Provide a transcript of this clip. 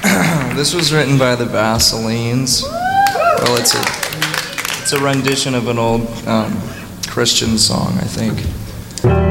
This was written by the Vaselines. Well, it's a rendition of an old Christian song, I think.